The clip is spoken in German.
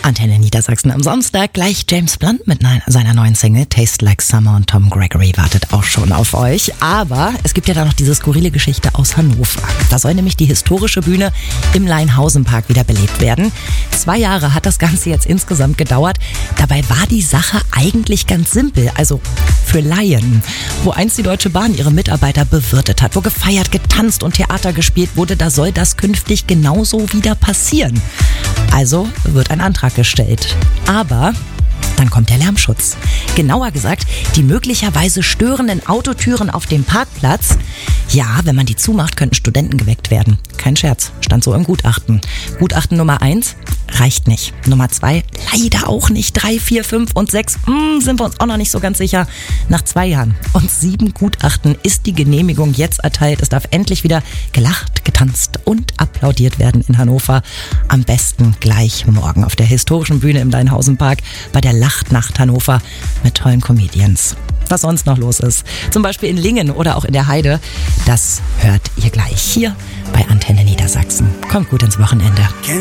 Antenne Niedersachsen am Samstag. Gleich James Blunt mit seiner neuen Single Taste Like Summer und Tom Gregory wartet auch schon auf euch. Aber es gibt ja da noch diese skurrile Geschichte aus Hannover. Da soll nämlich die historische Bühne im Leinhausen-Park wieder belebt werden. 2 Jahre hat das Ganze jetzt insgesamt gedauert. Dabei war die Sache eigentlich ganz simpel, also für Laien. Wo einst die Deutsche Bahn ihre Mitarbeiter bewirtet hat, wo gefeiert, getanzt und Theater gespielt wurde, da soll das künftig genauso wieder passieren. Also wird ein Antrag gestellt. Aber dann kommt der Lärmschutz. Genauer gesagt, die möglicherweise störenden Autotüren auf dem Parkplatz. Ja, wenn man die zumacht, könnten Studenten geweckt werden. Kein Scherz, stand so im Gutachten. Gutachten Nummer 1 reicht nicht. Nummer 2 leider auch nicht. 3, 4, 5 und 6 sind wir uns auch noch nicht so ganz sicher. Nach 2 Jahren und 7 Gutachten ist die Genehmigung jetzt erteilt. Es darf endlich wieder gelacht, getanzt und applaudiert werden in Hannover. Am besten gleich morgen auf der historischen Bühne im Leinhausen-Park bei der Lachtnacht Hannover mit tollen Comedians. Was sonst noch los ist, zum Beispiel in Lingen oder auch in der Heide, das hört ihr gleich hier bei Antenne Niedersachsen. Kommt gut ins Wochenende.